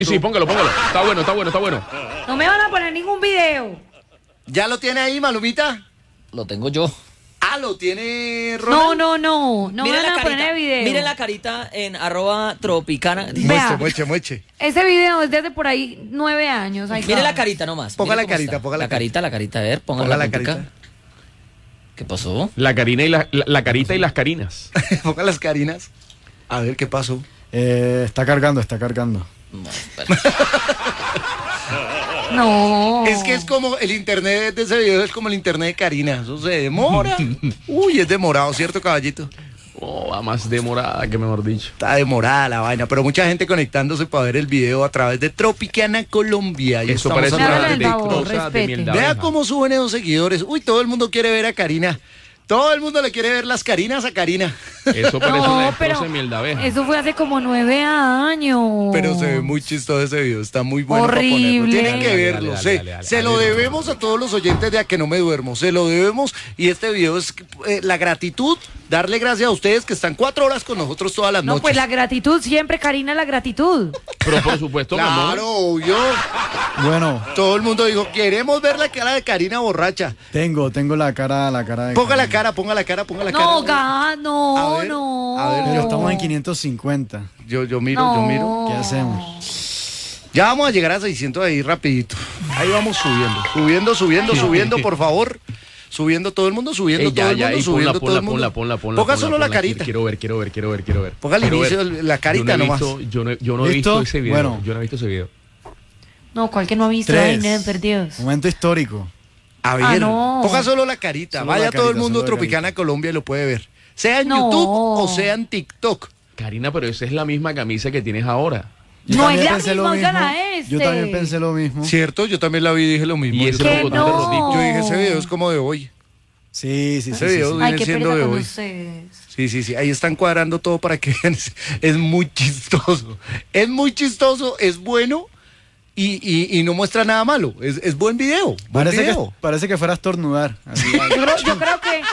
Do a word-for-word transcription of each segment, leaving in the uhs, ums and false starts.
Sí, póngalo, póngalo. Está bueno, está bueno, está bueno. No me van a poner ningún video. ¿Ya lo tiene ahí, Malumita? Lo tengo yo. Ah, ¿lo tiene No, Ronald? no, no. No me Miren van la a poner carita. el video. Miren la carita en arroba tropicana. Vea. Mueche, mueche, mueche. Ese video es desde por ahí nueve años. Ay, Miren God. la carita nomás. Ponga Miren la cómo carita, está. ponga la la carita, la carita. A ver, ponga, Ponga la, la puntica. carita. ¿Qué pasó? La Karina y la, la, la carita y las carinas. Ponga las carinas. A ver, ¿qué pasó? Eh, está cargando, está cargando. No, espera. No. Es que es como el internet de ese video, es como el internet de Karina. Eso se demora. Uy, es demorado, ¿cierto, caballito? Oh, va más demorada que mejor dicho. Está demorada la vaina, pero mucha gente conectándose para ver el video a través de Tropicana Colombia. Y Eso estamos parece hablando una Hágale el favor, detectosa de respete. miel de Vea abeja. cómo suben esos seguidores. Uy, todo el mundo quiere ver a Karina. Todo el mundo le quiere ver las Karinas a Karina. Eso parece una No, destroza pero de miel de abeja. eso fue hace como nueve años. Pero se ve muy chistoso ese video, está muy bueno para Horrible. ponerlo. Tienen que Dale, verlo, dale, se, dale, dale, se dale, lo dale. debemos a todos los oyentes de A Que No Me Duermo, se lo debemos y este video es eh, la gratitud, darle gracias a ustedes que están cuatro horas con nosotros todas las No, noches. pues la gratitud, siempre, Karina, la gratitud. Pero por supuesto, mi amor. Claro, obvio. Bueno, Todo el mundo dijo, queremos ver la cara de Karina borracha. tengo, tengo la cara, la cara de Ponga la Karina. cara, ponga la cara, ponga la No, cara. ga, no, A ver, no. a ver, Pero estamos en quinientos cincuenta. Yo, yo miro, No. yo miro. ¿Qué hacemos? Ya vamos a llegar a seiscientos ahí rapidito. Ahí vamos subiendo, subiendo, subiendo, subiendo, por favor. Subiendo todo el mundo, subiendo Ey, ya, todo el ya, mundo, ey, subiendo ponla, todo el ponla, mundo. ponla, ponla, ponla. Ponga ponla, solo la ponla. carita. Quiero ver, quiero ver, quiero ver, quiero ver. Ponga al Quiero inicio ver. la carita yo no he nomás. visto, yo no, yo no he ¿Listo? visto ese video. Bueno. Yo no he visto ese video. No, ¿cuál que no ha visto? Ay, Tres. no, perdidos. Momento histórico. A ver, Ah, no. ponga solo la carita. Solo Vaya la todo el carita, mundo solo la Tropicana carita. Colombia y lo puede ver. Sea en No. YouTube o sea en TikTok. Karina, pero esa es la misma camisa que tienes ahora. Yo No, también es la pensé lo misma, mismo. oigan a este. Yo también pensé lo mismo. Cierto, yo también la vi y dije lo mismo. Y Yo, ese ¿Qué botón de rodillo. no? yo dije, ese video es como de hoy. Sí, sí, sí. Ese sí, video sí. viene Ay, qué siendo pereza de con hoy. ustedes. Sí, sí, sí. Ahí están cuadrando todo para que vean. Es, es muy chistoso. Es muy chistoso, es bueno y, y, y no muestra nada malo. Es, es buen video. Buen Parece que, video. parece que fuera a estornudar. Así, Yo creo, yo creo que.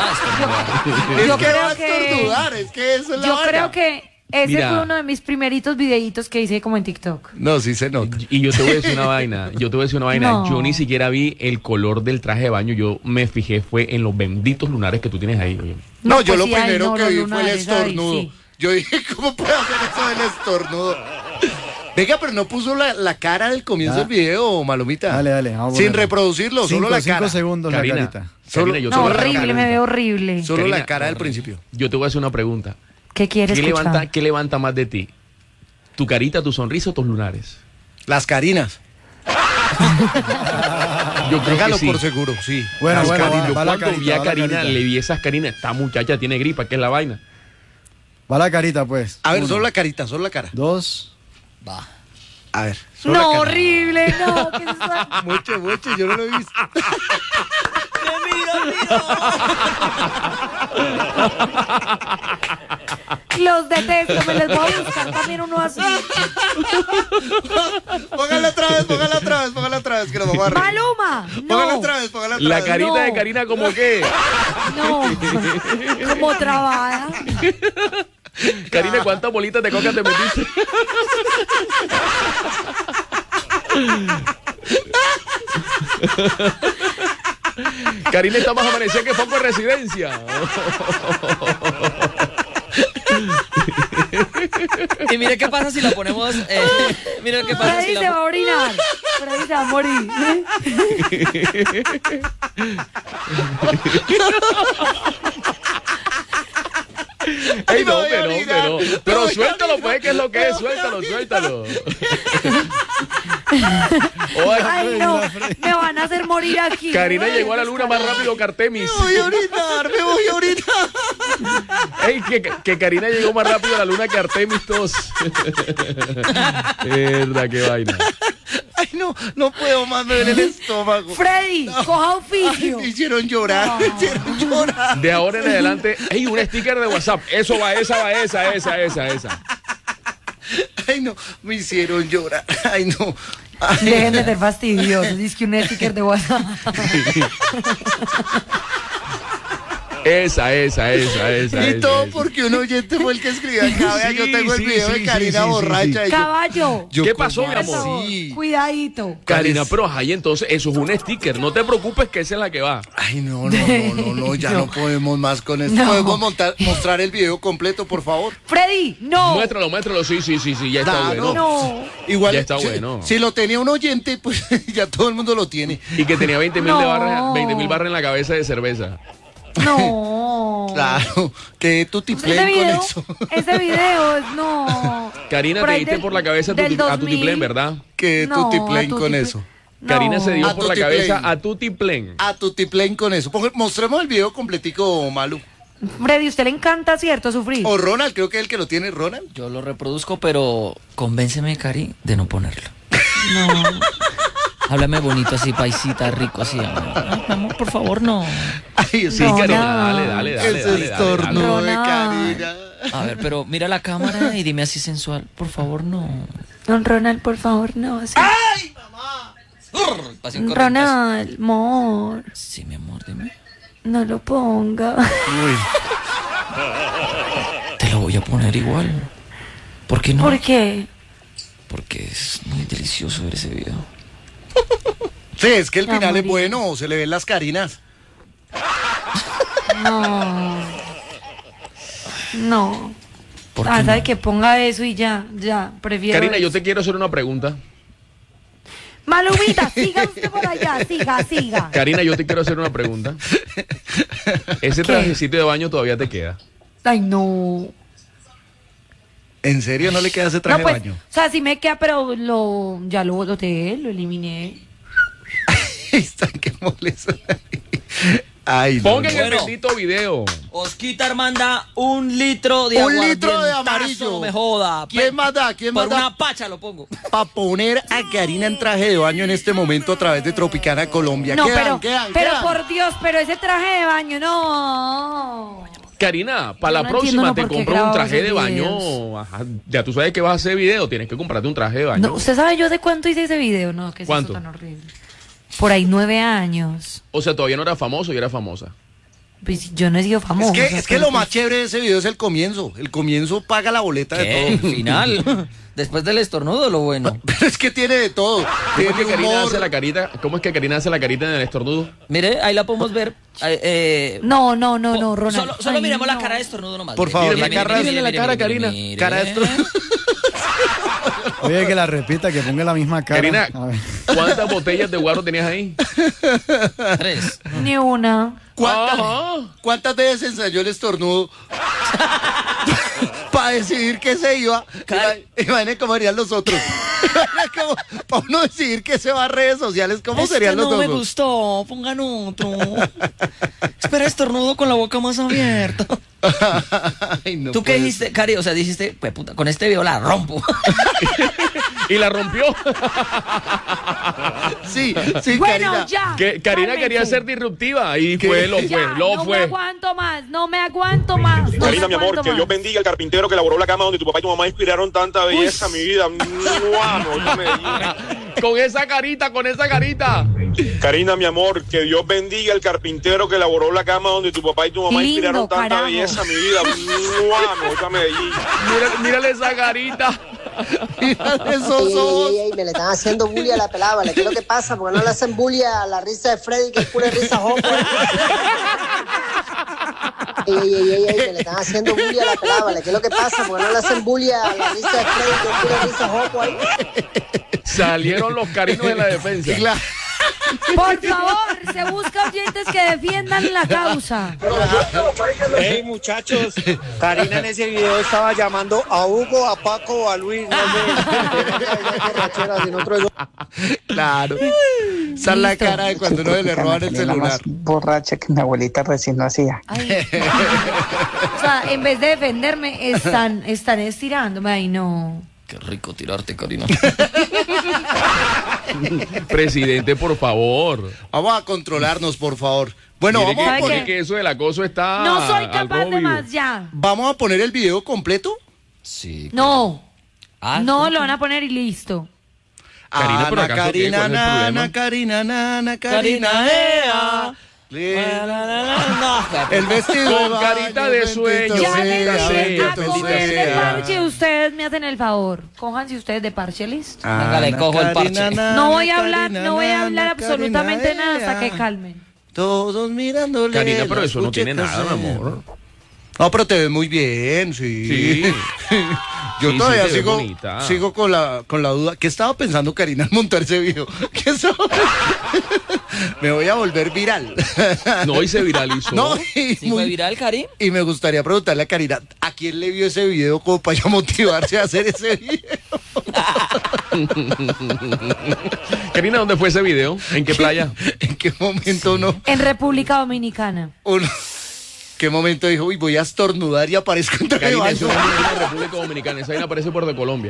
Es yo que creo va a que- estornudar, es que eso es la Yo vaina. creo que ese Mira. fue uno de mis primeritos videitos que hice como en TikTok. No, sí se nota. Y yo te voy a decir una vaina, yo te voy a decir una vaina, No. yo ni siquiera vi el color del traje de baño, yo me fijé fue en los benditos lunares que tú tienes ahí. Oye. No, No, yo pues lo sí, ay, primero no, que los vi fue el lunares, ay, estornudo. sí. Yo dije, ¿cómo puede hacer eso del estornudo? Venga, pero no puso la, la cara del comienzo Ah. del video, Malomita. Dale, dale, vamos a Sin ponerlo. reproducirlo, cinco, solo la cinco cara. segundos Karina, la carita. Solo- Karina, yo, No, te voy a- la horrible, cara. me veo horrible. Solo Karina, la cara del no, principio. yo te voy a hacer una pregunta. ¿Qué quieres ¿Qué escuchar? levanta, ¿Qué levanta más de ti? ¿Tu carita, tu sonrisa o tus lunares? Las carinas. Yo creo Déjalo que sí. por seguro, sí. Bueno, Las bueno, carinas. va, Yo va la cuando carita, vi a va la Karina, carita. le vi esas carinas, esta muchacha tiene gripa, ¿qué es la vaina? Va la carita, pues. A ver, Uno, solo la carita, solo la cara. Dos. Va. A ver. Solo la No, cara. horrible, no. ¿Qué es eso? Mucho, mucho, yo no lo he visto. Los detesto, me les voy a buscar también uno así. Póngala otra vez, póngala otra vez, póngala otra vez, que nos vamos a reír. Maluma, Póngala no, otra vez, póngala otra La vez. carita No. de Karina como que. no, como trabada. Karina, ¿cuántas bolitas de coca te metiste? Karina está más amanecida que Foco en Residencia. Y mire qué pasa si la ponemos. Eh, mire qué pasa Freddy si se la va a orinar. Freddy se va a morir. Ey, no, voy a pero, orinar, pero, me pero voy a suéltalo, orinar, pues, que es lo que me es, voy a suéltalo, orinar. suéltalo. Oye, Ay, no, me van a hacer morir aquí. Karina llegó a la luna más rápido que Artemis. Me voy a orinar, me voy a orinar. Ey, que, que Karina llegó más rápido a la luna que Artemis todos. Verdad, qué vaina. Ay, no, no puedo más, me duele el estómago. Freddy, coja oficio. Me hicieron llorar, me hicieron llorar. De ahora en adelante, ey, un sticker de WhatsApp. Eso va, esa va, esa, esa, esa, esa. Ay, no, me hicieron llorar. Ay, no. Ay, Dejen de ser fastidiosos. Dice que un sticker de WhatsApp. Esa, esa, esa, esa. Y esa, todo esa. porque un oyente fue el que escribió acá. Vea, yo Sí, tengo el sí, video sí, de Karina sí, sí, borracha. sí. y yo- Caballo. yo ¿Qué como pasó, mi Por amor? favor, Sí. cuidadito. Karina, pero ahí entonces eso es un sticker. No te preocupes que esa es la que va. Ay, no, no, no, no, no, ya no, podemos más con esto. No. ¿Podemos montar, mostrar el video completo, por favor? Freddy, no. Muéstralo, muéstralo. Sí, sí, sí, sí, ya está Claro. bueno. No. Igual, Ya está si, bueno. si lo tenía un oyente, pues ya todo el mundo lo tiene. Y que tenía veinte mil No. de barras, veinte mil barras en la cabeza de cerveza. No. Claro, que tu Ese tiplén con video, eso. ese video, no. Karina, Por te ahí diste del- por la cabeza a tu, del ti- a tu dos mil. tiplén, ¿verdad? Que No, tu tiplén a tu con tiplén. eso. No. Karina se dio A por la tutiplén. cabeza a tu tiplén. A tu tiplén con eso. Ponga- Mostremos el video completico, Malu. Freddy, ¿usted le encanta, cierto, sufrir? O Ronald, creo que es el que lo tiene, Ronald. Yo lo reproduzco, pero convénceme, Cari, de no ponerlo. No. Háblame bonito así, paisita, rico así. Amor. Ay, mi amor, por favor, no. Ay, Sí, No, Karina, no. dale, dale, dale. Ese dale, dale, estornudo dale. de Ronald. Karina. A ver, pero mira la cámara y dime así sensual. Por favor, no. Don Ronald, por favor, no. Sí. Urr, pasión corriente. Ronald, amor, Sí, mi amor, dime. no lo ponga. Uy, Te lo voy a poner igual. ¿Por qué no? ¿Por qué? Porque es muy delicioso ver ese video. sí, es que el Ya final es morí. bueno, se le ven las Karinas. No. No. ¿Por Ah, qué ¿sabe no? que ponga eso y ya, ya, prefiero Karina, yo eso. te quiero hacer una pregunta. Malumita, siga usted por allá, siga, siga. Karina, yo te quiero hacer una pregunta. Ese ¿Qué? trajecito de baño todavía te queda. Ay, no. ¿En serio no le queda ese traje No, pues, de baño? o sea, sí me queda, pero lo, ya lo boté, lo eliminé. Están que molestan. Ay, no, Pongan no. el Bueno. bendito video. Osquitar manda un litro de Un aguardientazo, litro de amarillo. No me joda. ¿Quién Pe- más da? ¿Quién Por más da? una pacha lo pongo. Para poner a Karina en traje de baño en este momento a través de Tropicana Colombia. No, ¿Quedan, pero, quedan, pero quedan? por Dios, pero ese traje de baño, no. Karina, para Yo la no próxima entiendo te por qué compro un grabo traje esos de baño. videos. Ajá, ya tú sabes que vas a hacer video, tienes que comprarte un traje de baño. No, ¿usted sabe yo de cuánto hice ese video? No, que es eso ¿Cuánto? tan horrible. Por ahí nueve años. O sea, todavía no era famoso y era famosa. Pues yo no he sido Es famosa. que, es que pero lo más pues- chévere de ese video es el comienzo. El comienzo paga la boleta ¿Qué? de El todo. final. Después del estornudo, lo bueno. Pero es que tiene de todo. ¿Cómo Tiene es que Karina humor. hace la carita? ¿Cómo es que Karina hace la carita en el estornudo? Mire, ahí la podemos ver. Eh, eh, No, no, no, no, po- Ronald. Solo, solo Ay, miremos no. la cara de estornudo nomás. Por Mire, favor, mire, la mire, cara- mire, mire la mire, cara, mire, Karina. mire. Cara de estornudo. Oye, que la repita, que ponga la misma cara. Karina, A ver. ¿cuántas botellas de guaro tenías ahí? Tres. Ni una. ¿Cuántas, Ajá. ¿Cuántas veces ensayó el estornudo? Para decidir que se iba. Car- Imagínate cómo serían los otros. Para uno decidir que se va a redes sociales, ¿cómo Este serían los no me otros? gustó, pongan otro. Espera, estornudo con la boca más abierta. Ay, no ¿Tú qué puede dijiste, Cari? O sea, dijiste, pues puta, con este video la rompo. Y la rompió. ser. Sí, sí, Bueno, Karina. ya. Que Karina cálmense. quería ser disruptiva y ¿Qué? fue, lo fue, Ya, lo no me fue. aguanto más, no me aguanto más. no Karina, me mi amor, aguanto que Dios más. bendiga al carpintero que elaboró la cama donde tu papá y tu mamá inspiraron tanta belleza, mi vida. ¡Mua! No, no me digas. Con esa carita, con esa carita. Karina, mi amor, que Dios bendiga al carpintero que elaboró la cama donde tu papá y tu mamá Lindo, inspiraron tanta carajo. belleza, mi vida. ¡Mua! No, no me digas. Mírale, mírale esa carita. Mira esos Ey, ojos. ey, ey, me le están haciendo bully a la pelada, ¿vale? ¿Qué es lo que pasa? Porque no le hacen bully a la risa de Freddy, que es pura risa joco. Ey, ey, ey, ey, ey, me le están haciendo bully a la pelada, ¿vale? ¿Qué es lo que pasa? Porque no le hacen bully a la risa de Freddy, que es pura risa joco ahí. Salieron los carinos de la defensa. Claro. Por favor, se busca oyentes que defiendan la causa. Hey muchachos, Karina en ese video estaba llamando a Hugo, a Paco o a Luis, no sé. Borracheras en otro de- Claro. Esa es la Listo. cara de cuando uno le roban el celular. borracha que mi abuelita recién nacía. Ay. O sea, en vez de defenderme, están, están estirándome. Ay, no. Qué rico tirarte, Karina. Presidente, por favor. Vamos a controlarnos, por favor. Bueno, Mire vamos que, a ¿Sabe mire poner, qué? que eso del acoso está. No soy al capaz rojo de vivo. más, ya. vamos a poner el video completo. Sí. No, Ah, no sí. lo van a poner y listo. Karina, pero Ana, ¿acaso qué? Karina, ¿Cuál es el nana, problema? Karina, nana, Karina, Karina, ea. ea. No, El vestido Con de carita baño, de bendito sueño. Ya sea, les sea, dije, bendito a coger de sea. parche, ustedes me hacen el favor. Cójanse ustedes de parche, listo. Hágale, Ana cojo el parche. Karina, No voy a Ana hablar, Karina, no voy a Ana hablar Karina, absolutamente nada hasta que ella. calmen. Todos mirándole. Karina, pero las eso no tiene cuchetas, nada, mi eh. amor. No, pero te ves muy bien, sí. Sí. Yo Sí, todavía sí, te ves sigo, bonita. sigo con la con la duda. ¿Qué estaba pensando Karina al montar ese video? ¿Qué estaba- Me voy a volver viral. No, y se viralizó. No, y, ¿Sí muy- fue viral, Karim? y me gustaría preguntarle a Karina, ¿a quién le vio ese video como para ya motivarse a hacer ese video? Karina, ¿dónde fue ese video? ¿En qué playa? ¿En qué momento uno, En República Dominicana. uno, qué momento dijo, uy, voy a estornudar y aparezco en traje de Karina, eso baño? no es ninguna República Dominicana. Esa vaina aparece por de Colombia.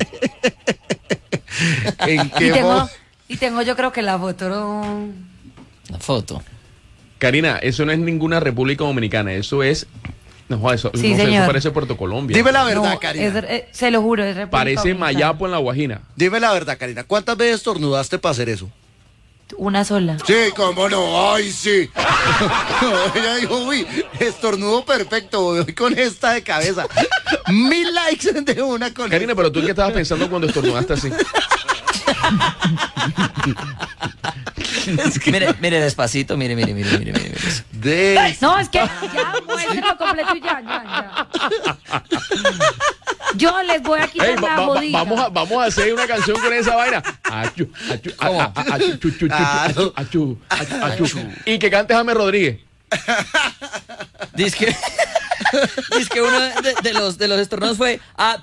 ¿En Y qué tengo, mo- y tengo yo creo que la foto. no- La foto. Karina, eso no es ninguna República Dominicana. Eso es... No, joder, eso, Sí, no sé, eso señor. parece Puerto Colombia. Dime la verdad, no, Karina. es- eh, se lo juro, es República Parece Dominicana. Mayapo en la Guajina. Dime la verdad, Karina. ¿Cuántas veces estornudaste para hacer eso? Una sola. Sí, cómo no, ay, sí. Ella dijo, uy, estornudo perfecto, voy con esta de cabeza. Mil likes de una con Karina, pero tú, ¿qué estabas pensando cuando estornudaste así? Mire, mire despacito, mire, mire, mire, mire, mire. mire. De... No, es que ya, muéstrenlo completo y ya, ya, ya. Yo les voy a quitar Ey, va- la va- va- jodida. vamos, a, vamos a hacer una canción con esa vaina. Achu, achu, a- a- a- achu, chu, chu, chu, Claro. achu, achu, achu, achu. Y que cante James Rodríguez. Dice que, dice que uno de, de los, de los estornudos fue... Ah,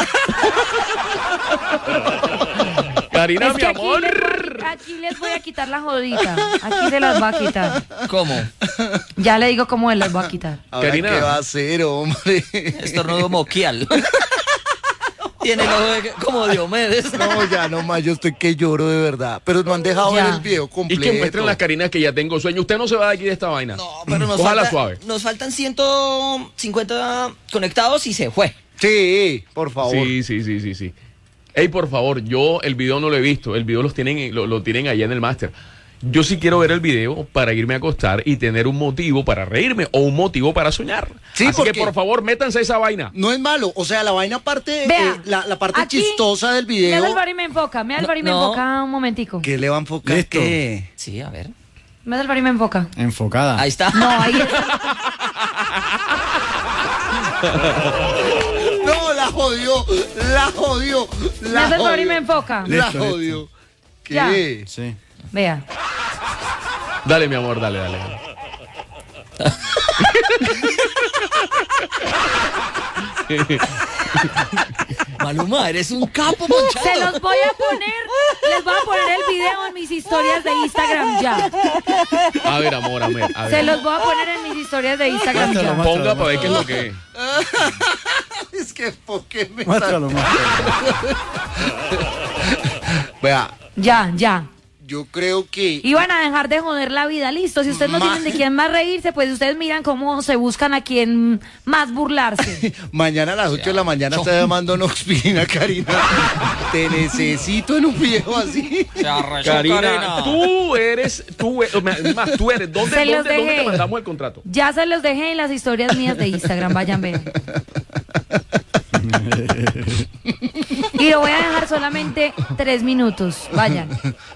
Karina, Es mi que aquí amor. les, voy, aquí les voy a quitar la jodita. Aquí se las va a quitar. ¿cómo? Ya le digo cómo les voy a quitar. Ahora, Karina. ¿qué va a hacer, hombre? Estornudo moquial. Tiene el ojo de- como Diomedes. No, ya no más, yo estoy que lloro de verdad. Pero no han dejado Ya. ver el video Y completo. que muestren las Karinas que ya tengo sueño. Usted no se va de aquí de esta vaina. No, pero nos, Cójala falta- suave. nos faltan ciento cincuenta conectados y se fue. Sí, por favor. Sí, sí, sí, sí, sí. Ey, por favor, yo el video no lo he visto. El video los tienen, lo, lo tienen allá en el máster. Yo sí quiero ver el video para irme a acostar y tener un motivo para reírme o un motivo para soñar. Sí, Así que porque- por favor, métanse esa vaina. No es malo, o sea, la vaina parte, Vea, eh, la, la parte aquí, chistosa del Me video. Álvaro y me enfoca, me Álvaro y me No. enfoca un momentico. ¿Qué le va a enfocar? Listo. ¿Qué? Sí, a ver. Me Álvaro y me enfoca. Enfocada. Ahí está. No, ahí está. No, la jodió, la jodió, Me la hace el favor y jodió. me enfoca. La Listo, jodió. Ya. ¿Qué? Sí. Vea. Dale, mi amor, dale, dale. dale. Maluma, eres un capo, muchacho. Se los voy a poner, les voy a poner el video en mis historias de Instagram ya. A ver, amor, a ver. A Se ver. los voy a poner en mis historias de Instagram Muéstralo, ya. muéstralo. Ponga para ver qué es lo que es. Es que, ¿por qué me Muéstralo, muéstralo. Vea, Ya, ya. yo creo que Iban a dejar de joder la vida, listo. Si ustedes no Ma- tienen de quién más reírse, pues ustedes miran cómo se buscan a quien más burlarse. mañana a las ocho de la mañana está llamando Noxpirina, Karina. Te necesito en un video así. Se arrechó, Karina, Karina. tú eres, tú, e- es más, tú eres. ¿Dónde, Se los dónde, dónde dejé. te mandamos el contrato? Ya se los dejé en las historias mías de Instagram, vayan a ver. Y lo voy a dejar solamente tres minutos, vayan.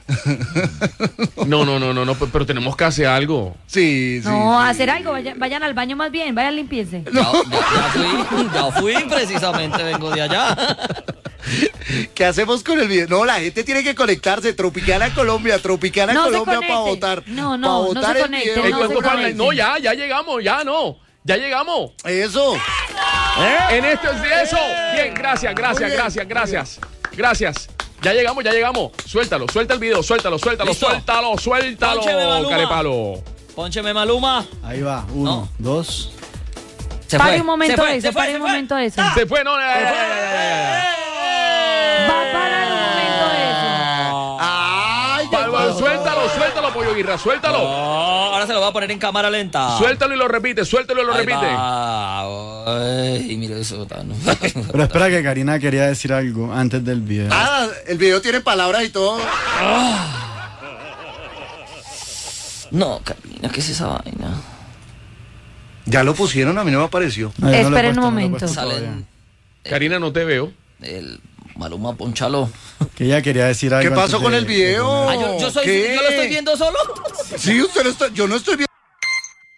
No, no, no, no, no, pe- pero tenemos que hacer algo. Sí, sí. No, sí. hacer algo, vayan, vayan al baño más bien, vayan limpiense. Ya, ya- ya fui, ya fui, precisamente vengo de allá. ¿Qué hacemos con el video? No, la gente tiene que conectarse. Tropicana Colombia, Tropicana No se Colombia para conecten. votar. No, no, Pa' no votar se el conecten, video. Ey, no ¿cuánto se falta? conecten. No, ya, ya llegamos, ya no. Ya llegamos. Eso. En este eso. Bien, gracias, gracias, Muy bien, gracias, muy gracias. Gracias. Ya llegamos, ya llegamos. Suéltalo, suelta el video, suéltalo, suéltalo, ¿Listo? suéltalo, suéltalo, Póncheme, Maluma. carepalo. Póncheme, Maluma. Ahí va. Uno, No. dos. Se Pare fue, un momento se fue, eso, se fue, pare se un fue. momento eso. Se fue, no, ya, ya, ya, ya, ya, ya. Va a parar un momento eso. Ay, Va, va, suéltalo, suéltalo, Pollo Guirra, suéltalo. Oh, ahora se lo voy a poner en cámara lenta. Suéltalo y lo repite, suéltalo y lo Ahí repite. va. Ay, mira eso. tan- Pero espera que Karina quería decir algo antes del video. Ah, el video tiene palabras y todo. No, Karina, ¿qué es esa vaina? Ya lo pusieron, a mí no me apareció. No, yo no lo he Esperen puesto, un no lo he momento. puesto todavía. Salen Karina, no te veo. el Maluma Ponchalo. Que ella quería decir algo. ¿Qué pasó antes con de- el video? Ah, yo, yo, soy, ¿Qué? yo lo estoy viendo solo. Sí, usted lo está, yo no estoy viendo.